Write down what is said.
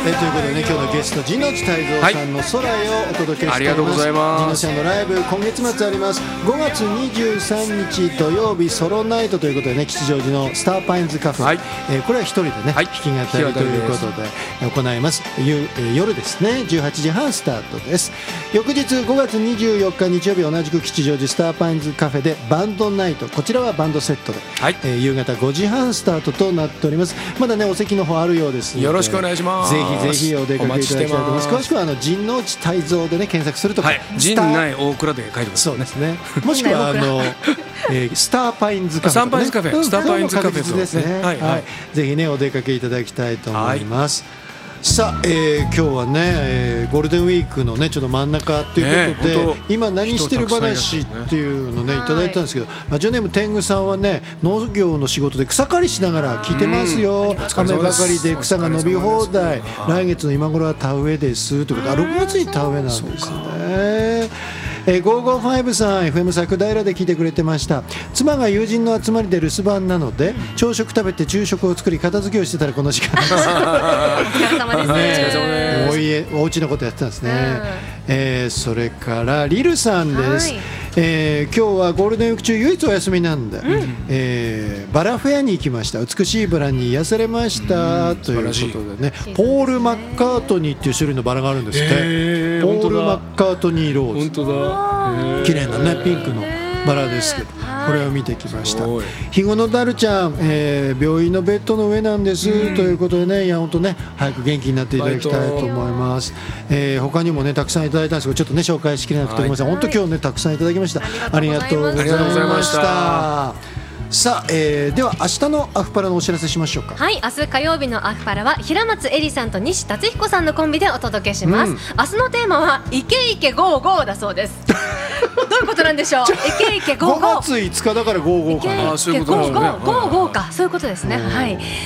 ということでね、今日のゲスト陣内泰造さんの空へをお届けしております。 ありがとうございます。 陣内さんのライブ今月末あります。5月23日土曜日ソロナイトということでね、吉祥寺のスターパインズカフェ、これは一人でね、弾き語りということで行います。夜ですね、18時半スタートです。翌日5月24日日曜日、同じく吉祥寺スターパインズカフェでバンドナイト、こちらはバンドセットで、夕方5時半スタートとなっております。まだねお席の方あるようですので、 よろしくお願いします。 ぜひぜひお出かけいただきたいと思います。詳しくは陣内泰造でね検索するとか、 陣内大倉で書いてます。 そうですね。もしくはスターパインズカフェ、 スターパインズカフェですね。ぜひねお出かけいただきたいと思います。さあ、今日はね、ゴールデンウィークのねちょっと真ん中ということで、今何してる話っていうのねいただいたんですけど、ラジオネーム天狗さんはね、農業の仕事で草刈りしながら聞いてますよ。雨ばかりで草が伸び放題、来月の今頃は田植えですということで、6月に田植えなんですね。555さん FM 桜平で聞いてくれてました。妻が友人の集まりで留守番なので、朝食食べて昼食を作り片付けをしてたらこの時間です。お疲れ様です。 お家のことやってたんですね。それからリルさんです。今日はゴールデンウィーク中唯一お休みなんで、バラフェアに行きました。美しいバラに癒されました、ということでね、ポール・マッカートニーっていう種類のバラがあるんですって。ポール・マッカートニーローズ、 本当だ、 綺麗なねピンクのバラですけど、これを見てきました。肥後のダルちゃん、病院のベッドの上なんです、ということでね、いや本当ね早く元気になっていただきたいと思います。他にもねたくさんいただいたんですけど、ちょっとね紹介しきれなくてごめんなさい。本当今日ねたくさんいただきました。ありがとうございました。さあ、では明日のアフパラのお知らせしましょうか。 はい、明日火曜日のアフパラは平松絵里さんと西達彦さんのコンビでお届けします。明日のテーマはイケイケゴーゴーだそうです。どういうことなんでしょう。イケイケゴーゴー、 5月5日だからゴーゴーかな。 イケイケゴーゴーゴーゴーか、そういうことですね。はい。